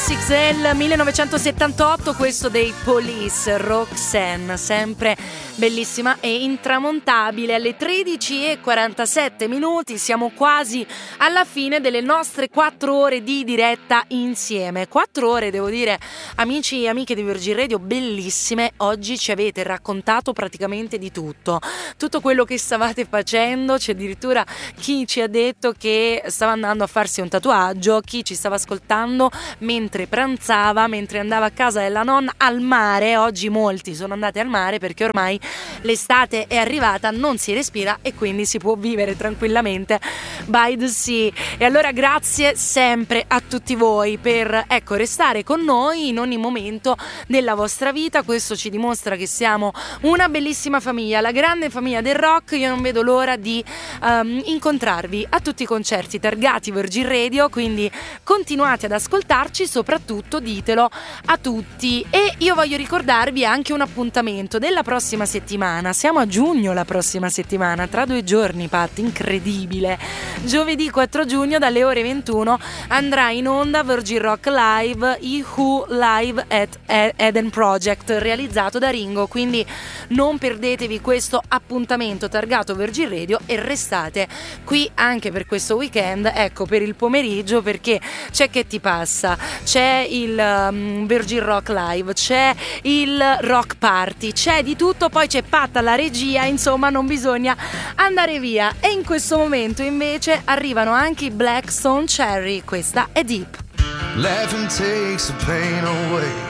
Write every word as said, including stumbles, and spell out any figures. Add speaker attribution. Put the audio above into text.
Speaker 1: Classics del millenovecentosettantotto, questo dei Police, Roxanne, sempre bellissima e intramontabile. Alle tredici e quarantasette minuti siamo quasi alla fine delle nostre quattro ore di diretta insieme. Quattro ore, devo dire, amici e amiche di Virgin Radio, bellissime. Oggi ci avete raccontato praticamente di tutto, tutto quello che stavate facendo. C'è addirittura chi ci ha detto che stava andando a farsi un tatuaggio, chi ci stava ascoltando mentre pranzava, mentre andava a casa della nonna al mare. Oggi molti sono andati al mare perché ormai l'estate è arrivata, non si respira e quindi si può vivere tranquillamente by the sea. E allora grazie sempre a tutti voi per, ecco, restare con noi in ogni momento della vostra vita. Questo ci dimostra che siamo una bellissima famiglia, la grande famiglia del rock. Io non vedo l'ora di um, incontrarvi a tutti i concerti targati Virgin Radio, quindi continuate ad ascoltarci, soprattutto ditelo a tutti. E io voglio ricordarvi anche un appuntamento della prossima settimana. Siamo a giugno la prossima settimana, tra due giorni, Pat, incredibile. Giovedì quattro giugno dalle ore ventuno andrà in onda Virgin Rock Live, I Who Live at Eden Project, realizzato da Ringo, quindi non perdetevi questo appuntamento targato Virgin Radio e restate qui anche per questo weekend, ecco, per il pomeriggio, perché c'è Che ti passa, c'è il um, Virgin Rock Live, c'è il Rock Party, c'è di tutto, poi c'è Pat alla regia, insomma non bisogna andare via. E in questo momento invece arrivano anche i Black Stone Cherry, questa è Deep.
Speaker 2: Laughing takes the pain away.